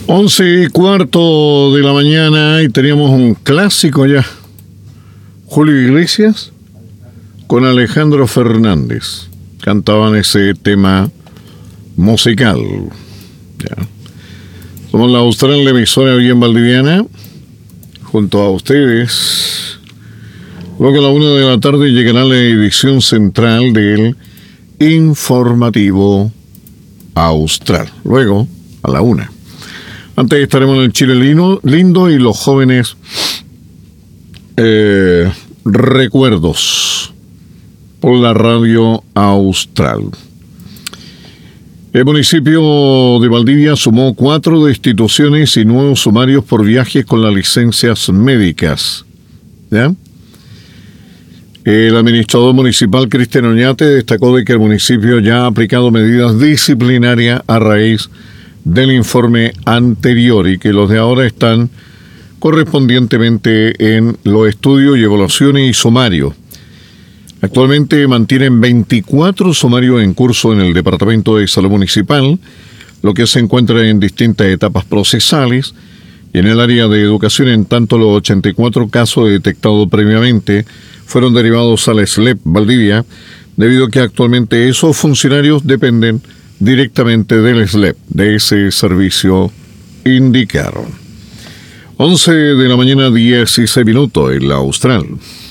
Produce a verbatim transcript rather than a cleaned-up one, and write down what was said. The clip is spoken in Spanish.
Once y cuarto de la mañana y teníamos un clásico ya. Julio Iglesias con Alejandro Fernández. Cantaban ese tema musical. Ya. Somos la Austral, la emisora bien valdiviana. Junto a ustedes. Luego a la una de la tarde llegará la edición central del Informativo Austral. Luego a la una. Antes estaremos en el Chile lindo y los jóvenes eh, recuerdos por la radio Austral. El municipio de Valdivia sumó cuatro destituciones y nuevos sumarios por viajes con las licencias médicas. ¿Ya? El administrador municipal Cristian Oñate destacó de que el municipio ya ha aplicado medidas disciplinarias a raíz del informe anterior y que los de ahora están correspondientemente en los estudios y evaluaciones y sumarios. Actualmente mantienen veinticuatro sumarios en curso en el Departamento de Salud Municipal, lo que se encuentra en distintas etapas procesales, y en el área de educación, en tanto los ochenta y cuatro casos detectados previamente fueron derivados al S L E P Valdivia, debido a que actualmente esos funcionarios dependen directamente del S L E P, de ese servicio, indicaron. once de la mañana, dieciséis minutos en la Austral.